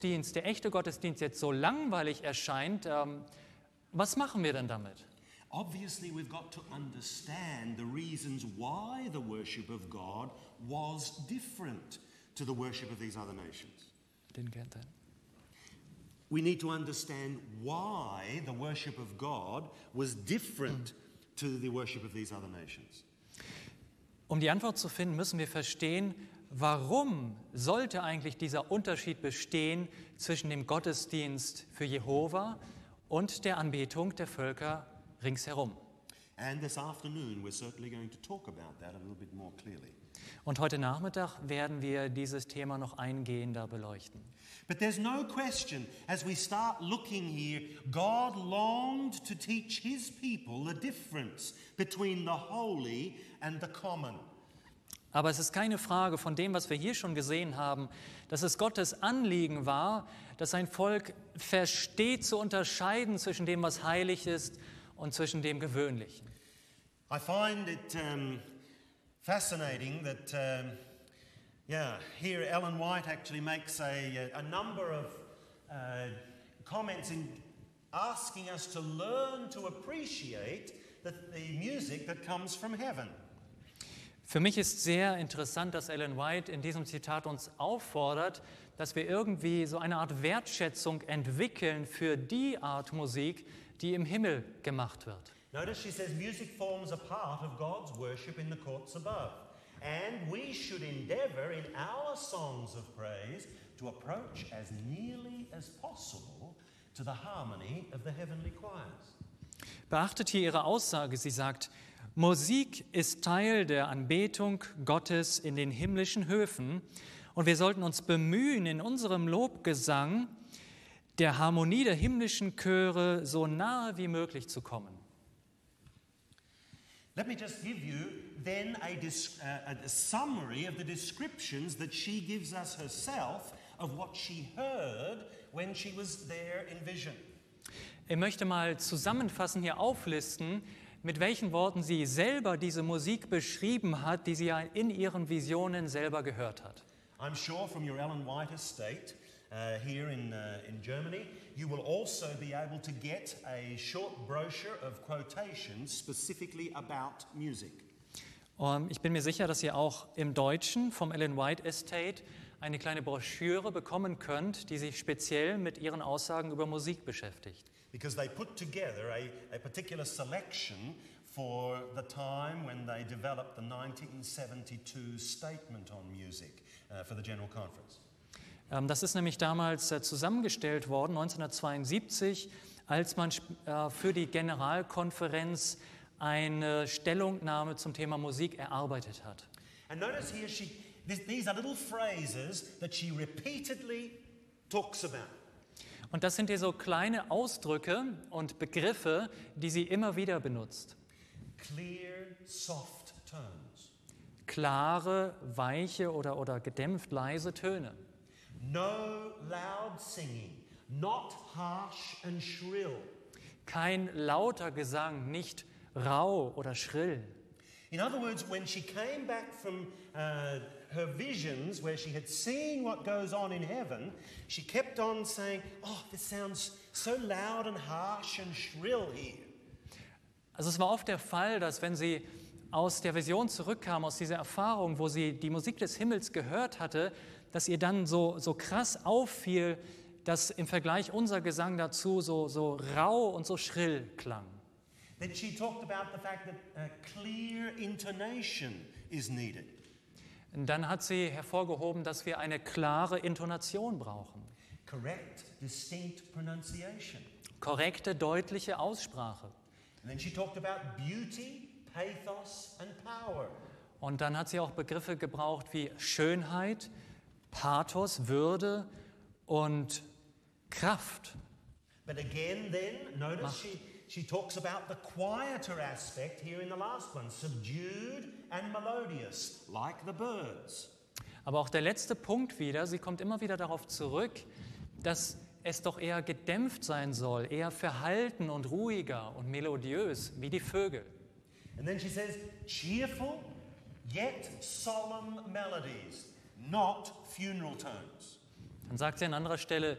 der echte Gottesdienst jetzt so langweilig erscheint, was machen wir denn damit? Obviously, we've got to understand the reasons why the worship of God was different to the worship of these other nations. Didn't get that. We need to understand why the worship of God was different to the worship of these other nations. Um die Antwort zu finden, müssen wir verstehen, warum sollte eigentlich dieser Unterschied bestehen zwischen dem Gottesdienst für Jehova und der Anbetung der Völker ringsherum. And this afternoon we're certainly going to talk about that a little bit more clearly. Und heute Nachmittag werden wir dieses Thema noch eingehender beleuchten. But there's no question, as we start looking here, God longed to teach his people the difference between the holy and the common. Aber es ist keine Frage von dem, was wir hier schon gesehen haben, dass es Gottes Anliegen war, dass sein Volk versteht zu unterscheiden zwischen dem, was heilig ist und zwischen dem Gewöhnlichen. I find it fascinating that, here Ellen White actually makes a number of comments in asking us to learn to appreciate the music that comes from heaven. Für mich ist sehr interessant, dass Ellen White in diesem Zitat uns auffordert, dass wir irgendwie so eine Art Wertschätzung entwickeln für die Art Musik, die im Himmel gemacht wird. Notice she says music forms a part of God's worship in the courts above. And we should endeavor in our songs of praise to approach as nearly as possible to the harmony of the heavenly choirs. Beachtet hier ihre Aussage, sie sagt, Musik ist Teil der Anbetung Gottes in den himmlischen Höfen und wir sollten uns bemühen, in unserem Lobgesang der Harmonie der himmlischen Chöre so nahe wie möglich zu kommen. Let me just give you then a summary of the descriptions that she gives us herself of what she heard when she was there in vision. Ich möchte mal zusammenfassen, hier auflisten, mit welchen Worten sie selber diese Musik beschrieben hat, die sie ja in ihren Visionen selber gehört hat. I'm sure from your Ellen White estate here in Germany, you will also be able to get a short brochure of quotations specifically about music. Ich bin mir sicher, dass ihr auch im Deutschen vom Ellen White Estate eine kleine Broschüre bekommen könnt, die sich speziell mit ihren Aussagen über Musik beschäftigt. Because they put together a particular selection for the time when they developed the 1972 statement on music for the General Conference. Das ist nämlich damals zusammengestellt worden, 1972, als man für die Generalkonferenz eine Stellungnahme zum Thema Musik erarbeitet hat. And notice here these are little phrases that she repeatedly talks about. Und das sind hier so kleine Ausdrücke und Begriffe, die sie immer wieder benutzt. Clear, soft tones. Klare, weiche oder gedämpft leise Töne. No loud singing, not harsh and shrill. Kein lauter Gesang, nicht rau oder schrill. In other words, when she came back from her visions, where she had seen what goes on in heaven, she kept on saying, "Oh, this sounds so loud and harsh and shrill here." Also es war oft der Fall, dass wenn sie aus der Vision zurückkam, aus dieser Erfahrung, wo sie die Musik des Himmels gehört hatte, dass ihr dann so krass auffiel, dass im Vergleich unser Gesang dazu so rau und so schrill klang. Then she talked about the fact that clear intonation is needed. Und dann hat sie hervorgehoben, dass wir eine klare Intonation brauchen. Correct, distinct pronunciation. Korrekte, deutliche Aussprache. And then she talked about beauty, pathos and power. Und dann hat sie auch Begriffe gebraucht wie Schönheit, Pathos, Würde und Kraft. But again then, notice she talks about the quieter aspect here in the last one, subdued and melodious, like the birds. Aber auch der letzte Punkt wieder, sie kommt immer wieder darauf zurück, dass es doch eher gedämpft sein soll, eher verhalten und ruhiger und melodiös wie die Vögel. And then she says, cheerful yet solemn melodies, not funeral tones. Dann sagt sie an anderer Stelle,